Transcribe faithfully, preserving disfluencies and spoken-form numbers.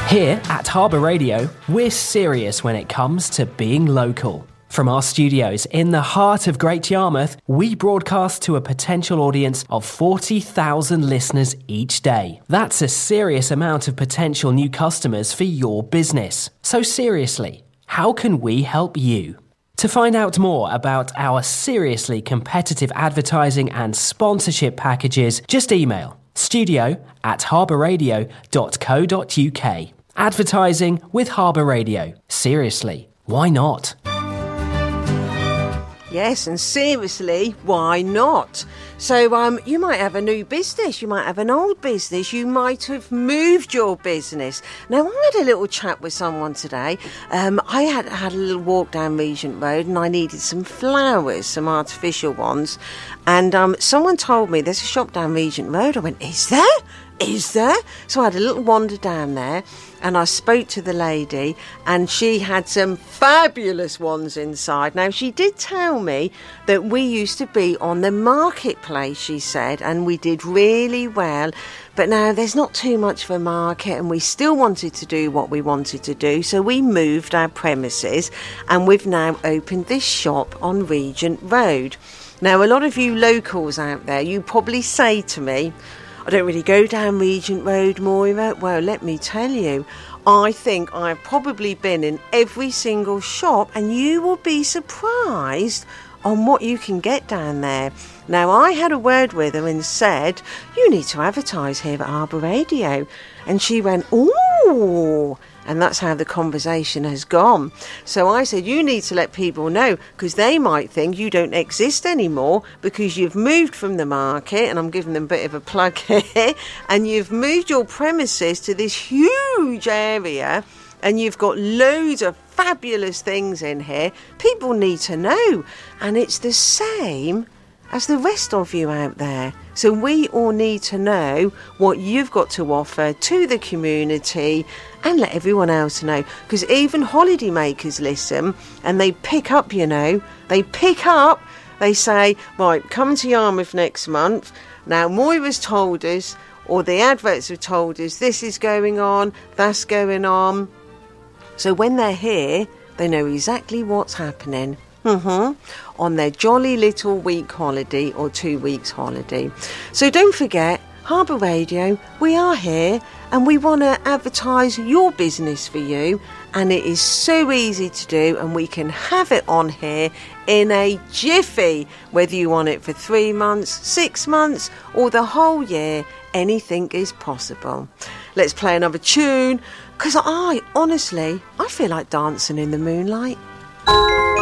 Here at Harbour Radio, we're serious when it comes to being local. From our studios in the heart of Great Yarmouth, we broadcast to a potential audience of forty thousand listeners each day. That's a serious amount of potential new customers for your business. So seriously, how can we help you? To find out more about our seriously competitive advertising and sponsorship packages, just email studio at harbourradio dot co dot uk. Advertising with Harbour Radio. Seriously, why not? Yes, and seriously, why not? So um, you might have a new business, you might have an old business, you might have moved your business. Now, I had a little chat with someone today. Um, I had had a little walk down Regent Road and I needed some flowers, some artificial ones. And um, someone told me there's a shop down Regent Road. I went, is there? Is there? So I had a little wander down there and I spoke to the lady and she had some fabulous ones inside. Now, she did tell me that we used to be on the marketplace, she said, and we did really well. But now there's not too much of a market and we still wanted to do what we wanted to do. So we moved our premises and we've now opened this shop on Regent Road. Now, a lot of you locals out there, you probably say to me, I don't really go down Regent Road, Moira. Well, let me tell you, I think I've probably been in every single shop and you will be surprised on what you can get down there. Now, I had a word with her and said, you need to advertise here at Harbour Radio. And she went, ooh. And that's how the conversation has gone. So I said, you need to let people know because they might think you don't exist anymore because you've moved from the market, and I'm giving them a bit of a plug here, and you've moved your premises to this huge area and you've got loads of fabulous things in here. People need to know. And it's the same as the rest of you out there. So we all need to know what you've got to offer to the community and let everyone else know. Because even holiday makers listen and they pick up, you know, they pick up, they say, right, come to Yarmouth next month. Now, Moira's told us, or the adverts have told us, this is going on, that's going on. So when they're here, they know exactly what's happening. Mm-hmm. On their jolly little week holiday or two weeks holiday. So don't forget, Harbour Radio, we are here and we want to advertise your business for you, and it is so easy to do and we can have it on here in a jiffy, whether you want it for three months, six months or the whole year. Anything is possible. Let's play another tune because I honestly I feel like dancing in the moonlight.